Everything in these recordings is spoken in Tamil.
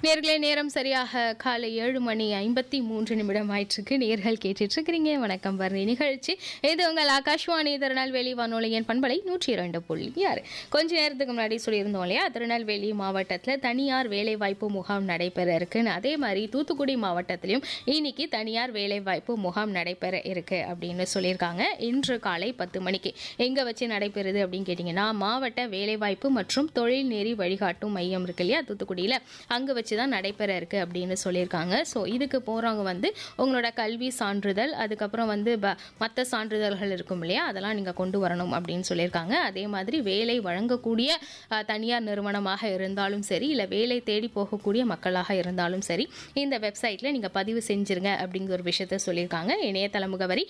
நேர்களே நேரம் சரியாக காலை 7:53 ஆயிற்றுக்கு. நேர்கள் கேட்டுட்டு இருக்கிறீங்க வணக்கம் வர்ணி நிகழ்ச்சி. இது உங்கள் ஆகாஷ்வாணி திருநெல்வேலி வானொலியின் பண்பலை 102.6. கொஞ்ச நேரத்துக்கு முன்னாடி சொல்லியிருந்தோம் இல்லையா, திருநெல்வேலி மாவட்டத்தில் தனியார் வேலைவாய்ப்பு முகாம் நடைபெற இருக்குன்னு. அதே மாதிரி தூத்துக்குடி மாவட்டத்திலையும் இன்னைக்கு தனியார் வேலைவாய்ப்பு முகாம் நடைபெற இருக்கு அப்படின்னு சொல்லியிருக்காங்க. இன்று காலை 10 மணிக்கு எங்கே வச்சு நடைபெறுது அப்படின்னு கேட்டிங்கன்னா, மாவட்ட வேலைவாய்ப்பு மற்றும் தொழில் நெறி வழிகாட்டும் மையம் இருக்கு இல்லையா தூத்துக்குடியில், அங்கே வச்சு தான் நடைபெற இருக்கு அப்படின்னு சொல்லியிருக்காங்க. ஸோ இதுக்கு போகிறவங்க வந்து உங்களோட கல்வி சான்றிதழ், அதுக்கப்புறம் வந்து மற்ற சான்றிதழ்கள் இருக்கும் இல்லையா, அதெல்லாம் நீங்கள் கொண்டு வரணும் அப்படின்னு சொல்லியிருக்காங்க. அதே மாதிரி வேலை வழங்கக்கூடிய தனியார் நிறுவனமாக இருந்தாலும் சரி, இல்லை வேலை தேடி போகக்கூடிய மக்களாக இருந்தாலும் சரி, இந்த வெப்சைட்டில் நீங்கள் பதிவு செஞ்சுருங்க அப்படிங்கிற ஒரு விஷயத்த சொல்லியிருக்காங்க. இணையதள முகவரி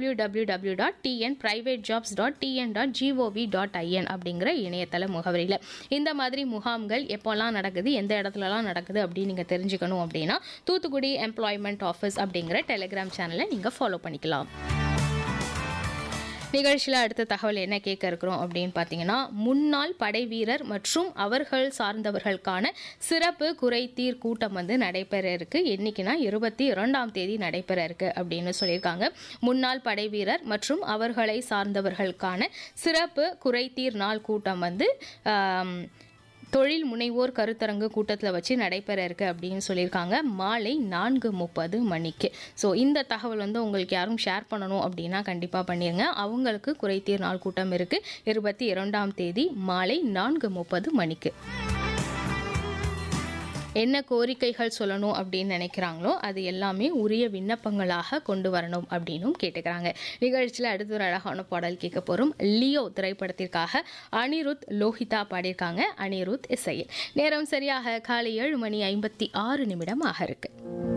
www.tnprivatejobs.tn.gov.in அப்படிங்கிற இணையதள முகவரியில். இந்த மாதிரி முகாம்கள் எப்போல்லாம் நடக்குது, எந்த இடத்துலலாம் நடக்குது அப்படின்னு நீங்கள் தெரிஞ்சுக்கணும் அப்படின்னா தூத்துக்குடி எம்ப்ளாய்மெண்ட் ஆஃபீஸ் அப்படிங்கிற டெலிகிராம் சேனலை நீங்கள் ஃபாலோ பண்ணிக்கலாம். நிகழ்ச்சியில் அடுத்த தகவல் என்ன கேட்க இருக்கிறோம் அப்படின்னு பார்த்தீங்கன்னா, முன்னாள் படை வீரர் மற்றும் அவர்கள் சார்ந்தவர்களுக்கான சிறப்பு குறைதீர் கூட்டம் வந்து நடைபெற இருக்கு. என்னைக்குன்னா 22ஆம் தேதி நடைபெற இருக்கு அப்படின்னு சொல்லியிருக்காங்க. முன்னாள் படை வீரர் மற்றும் அவர்களை சார்ந்தவர்களுக்கான சிறப்பு குறைதீர் நாள் கூட்டம் வந்து தொழில் முனைவோர் கருத்தரங்கு கூட்டத்தில் வச்சு நடைபெற இருக்கு அப்படின்னு சொல்லியிருக்காங்க. மாலை 4:30 மணிக்கு. ஸோ இந்த தகவல் வந்து உங்களுக்கு யாரும் ஷேர் பண்ணணும் அப்படின்னா கண்டிப்பாக பண்ணிடுங்க. அவங்களுக்கு குறைதீர் நாள் கூட்டம் இருக்கு 22ஆம் தேதி மாலை 4:30 மணிக்கு. என்ன கோரிக்கைகள் சொல்லணும் அப்படின்னு நினைக்கிறாங்களோ அது எல்லாமே உரிய விண்ணப்பங்களாக கொண்டு வரணும் அப்படின்னும் கேட்டுக்கிறாங்க. நிகழ்ச்சியில் அடுத்த ஒரு அழகான பாடல் கேட்க போகிறோம். லியோ திரைப்படத்திற்காக அனிருத் லோஹிதா பாடியிருக்காங்க. அனிருத் இசையில். நேரம் சரியாக காலை 7:56 ஆக இருக்கு.